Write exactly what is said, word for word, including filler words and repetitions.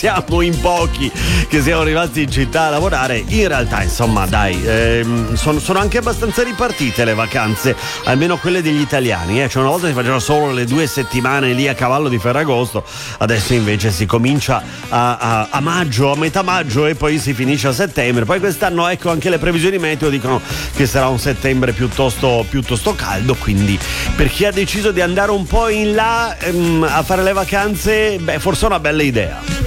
siamo in pochi che siamo arrivati in città a lavorare. In realtà, insomma, dai, ehm, sono, sono anche abbastanza ripartite le vacanze, almeno quelle degli italiani. Eh. Cioè, una volta si facevano solo le due settimane lì a cavallo di Ferragosto, adesso invece si comincia a, a, a maggio, a metà maggio, e poi si finisce a settembre. Poi quest'anno, ecco, anche le previsioni meteo dicono che sarà un settembre piuttosto, piuttosto caldo, quindi per chi ha deciso di andare un po' in là ehm, a fare le vacanze, beh, forse è una bella idea.